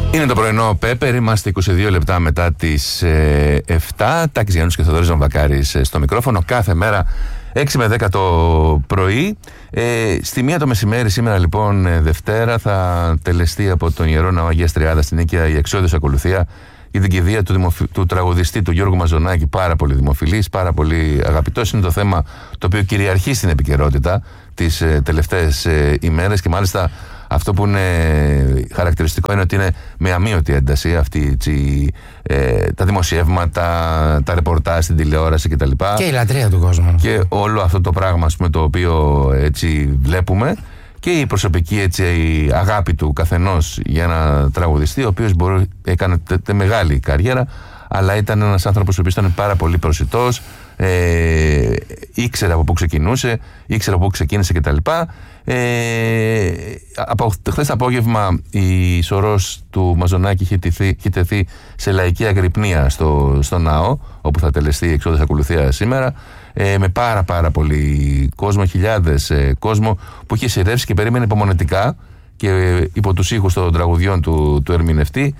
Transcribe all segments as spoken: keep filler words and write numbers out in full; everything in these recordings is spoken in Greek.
Είναι το πρωινό Πέπερ, είμαστε είκοσι δύο λεπτά μετά τις ε, επτά. Τάκης Γιάννους και Θοδωρής Βαμβακάρης ε, στο μικρόφωνο. Κάθε μέρα έξι με δέκα το πρωί. Ε, στη μία το μεσημέρι σήμερα λοιπόν ε, Δευτέρα θα τελεστεί από τον Ιερό Ναό Αγίας Τριάδας στην Νίκαια η εξόδιος ακολουθία για την κηδεία του, δημοφι... του τραγουδιστή του Γιώργου Μαζονάκη. Πάρα πολύ δημοφιλής, πάρα πολύ αγαπητός. Είναι το θέμα το οποίο κυριαρχεί στην επικαιρότητα τις ε, τελευταίες ε, ημέρες και μάλιστα αυτό που είναι χαρακτηριστικό είναι ότι είναι με αμείωτη ένταση αυτή, έτσι, ε, τα δημοσιεύματα, τα ρεπορτάζ στην τηλεόραση κτλ. Και η λατρεία του κόσμου. Και όλο αυτό το πράγμα, ας πούμε, το οποίο έτσι βλέπουμε και η προσωπική έτσι, η αγάπη του καθενός για ένα τραγουδιστή, ο οποίος μπορεί, έκανε τε, τε, μεγάλη καριέρα, αλλά ήταν ένας άνθρωπος ο οποίος ήταν πάρα πολύ προσιτός, ε, ήξερε από πού ξεκινούσε, ήξερε από πού ξεκίνησε κτλ. Ε, από χθες το απόγευμα η σωρός του Μαζονάκη είχε, τηθεί, είχε τεθεί σε λαϊκή αγρυπνία στο, στο ναό, όπου θα τελεστεί η εξόδιος ακολουθία σήμερα, ε, με πάρα πάρα πολύ κόσμο, χιλιάδες ε, κόσμο που είχε σειρεύσει και περίμενε υπομονετικά και ε, υπό τους ήχους των τραγουδιών του, του ερμηνευτή.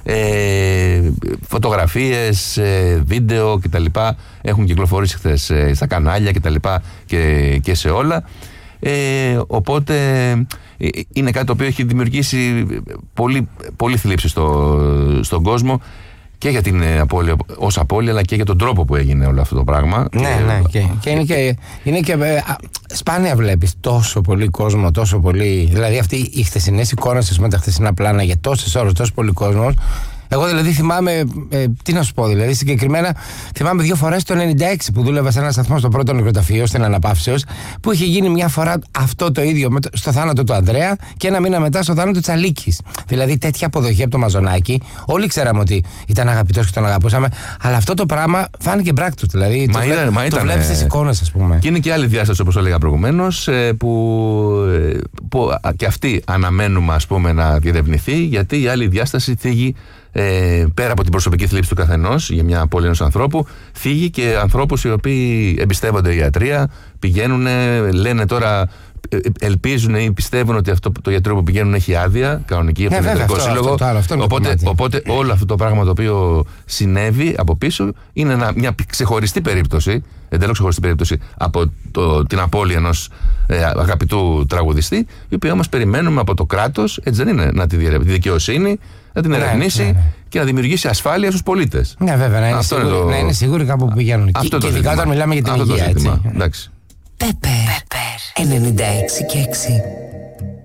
Ε, φωτογραφίες, ε, βίντεο κτλ. Έχουν κυκλοφορήσει χθες ε, στα κανάλια κτλ. Και, και σε όλα. Ε, οπότε ε, είναι κάτι το οποίο έχει δημιουργήσει πολύ, πολύ θλίψη στο, στον κόσμο και για την απώλεια, ως απώλεια, αλλά και για τον τρόπο που έγινε όλο αυτό το πράγμα. Ναι, και, ναι, και, και είναι και, είναι και α, σπάνια βλέπεις τόσο πολύ κόσμο, τόσο πολύ, δηλαδή αυτή οι χθεσινές εικόνες με τα χθεσινά πλάνα για τόσες ώρες, τόσο πολύ κόσμος. Εγώ δηλαδή θυμάμαι, ε, τι να σου πω, δηλαδή συγκεκριμένα θυμάμαι δύο φορές το ενενήντα έξι που δούλευα σε ένα σταθμό στο πρώτο νεκροταφείο στην Αναπαύσεως, που είχε γίνει μια φορά αυτό το ίδιο με το, στο θάνατο του Ανδρέα και ένα μήνα μετά στο θάνατο του Τσαλίκης. Δηλαδή τέτοια αποδοχή από το Μαζονάκη. Όλοι ξέραμε ότι ήταν αγαπητός και τον αγαπούσαμε, αλλά αυτό το πράγμα φάνηκε πράκτος. Δηλαδή μα το, ήταν, βλέ, μα το ήταν, βλέπεις στις εικόνες, ας πούμε. Και είναι και άλλη διάσταση, όπως έλεγα προηγουμένως, που, που και αυτή αναμένουμε, ας πούμε, να διερευνηθεί, γιατί η άλλη διάσταση θίγει. Ε, πέρα από την προσωπική θλίψη του καθενός για μια απώλεια ενός ανθρώπου, φύγει και ανθρώπους οι οποίοι εμπιστεύονται ιατρία, πηγαίνουν, λένε τώρα, ελπίζουν ή πιστεύουν ότι αυτό το γιατρό που πηγαίνουν έχει άδεια κανονική από ναι, τον ιατρικό αυτό, σύλλογο. Αυτό, αυτό, αυτό οπότε, οπότε όλο αυτό το πράγμα το οποίο συνέβη από πίσω είναι ένα, μια ξεχωριστή περίπτωση, εντελώς ξεχωριστή περίπτωση από το, την απώλεια ενός ε, αγαπητού τραγουδιστή, η οποία όμως περιμένουμε από το κράτος, έτσι δεν είναι, να τη, διερε... τη δικαιοσύνη να την ερευνήσει, ναι, ναι, ναι. και να δημιουργήσει ασφάλεια στους πολίτες. Ναι, βέβαια, να είναι, σίγουροι, το... να είναι σίγουροι κάπου που πηγαίνουν. Αυτό και και ειδικά όταν μιλάμε για την αυτό υγεία, έτσι. Εντάξει. Πέπερ ενενήντα έξι και έξι.